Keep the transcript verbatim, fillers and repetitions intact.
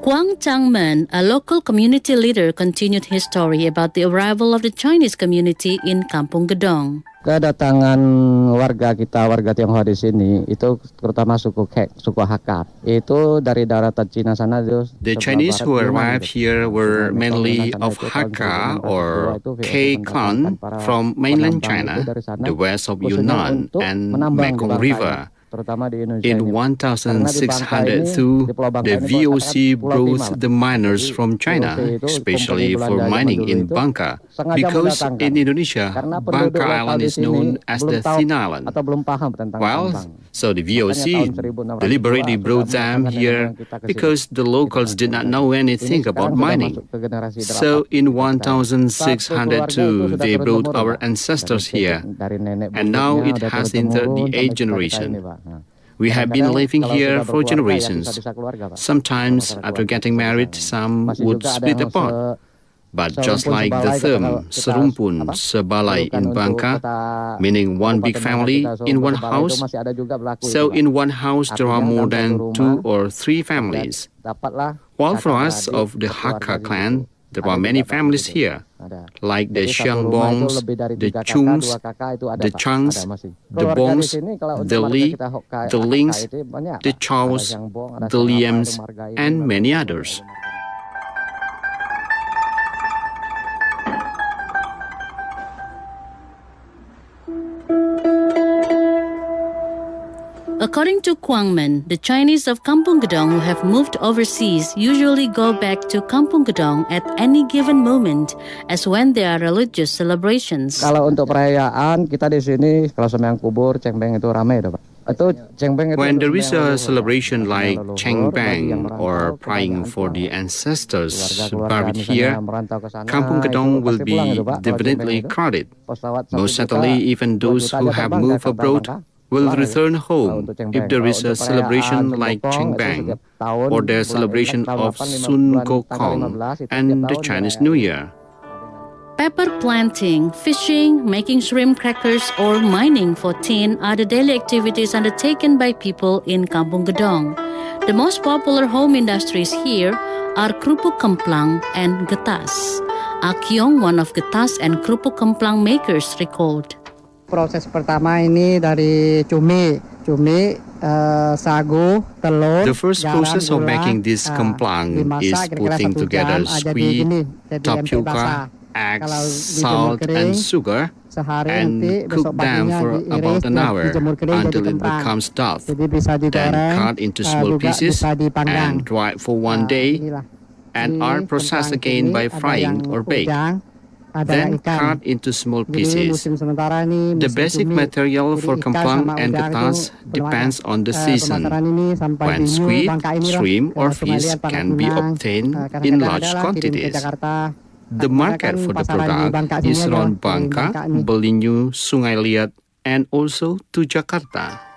Guang Changmen, a local community leader, continued his story about the arrival of the Chinese community in Kampung Gedong. Kedatangan warga kita, warga Tionghoa di sini, itu terutama suku Kek, suku Hakka, itu dari daratan Cina sana. The Chinese who arrived here were mainly of Hakka or K clan from mainland China, the west of Yunnan and Mekong River. In sixteen hundred two, the V O C brought the miners from China, especially for mining in Bangka, because in Indonesia, Bangka Island is known as the Thin Island. Well, so the V O C deliberately brought them here because the locals did not know anything about mining. So in sixteen hundred two, they brought our ancestors here, and now it has entered the eighth generation. We have been living here for generations. Sometimes, after getting married, some would split apart. But just like the term serumpun sebalai in Bangka, meaning one big family in one house, so in one house there are more than two or three families. While for us of the Hakka clan, there are many families here, like the Xiangbongs, the Chungs, the Changs, the Bongs, the Li, the Lings, the Chows, the Liams, and many others. According to Guangmen, the Chinese of Kampung Gedong who have moved overseas usually go back to Kampung Gedong at any given moment, as when there are religious celebrations. Kalau untuk perayaan kita di sini, kalau sembahyang kubur, cengbeng itu ramai, Pak. When there is a celebration like Cengbeng or praying for the ancestors buried here, Kampung Gedong will be definitely crowded. Most certainly, even those who have moved abroad will return home if there is a celebration like Cengbeng or the celebration of Sun Gokong and the Chinese New Year. Pepper planting, fishing, making shrimp crackers, or mining for tin are the daily activities undertaken by people in Kampung Gedong. The most popular home industries here are kerupuk kemplang and getas. Akyong, one of getas and kerupuk kemplang makers, recalled. Proses pertama ini dari cumi, cumi, uh, sagu, telur. The first process of making this kemplang is putting together sweet, tapioca, eggs, salt, and sugar, and cook them for about an hour until it becomes tough. Then cut into small pieces and dry for one day, and are processed again by frying or baked. Then cut into small pieces. The basic material for kemplang and getas depends on the season, when squid, shrimp, or fish can be obtained in large quantities. The market for the product is around Bangka, Belinyu, Sungai Liat, and also to Jakarta.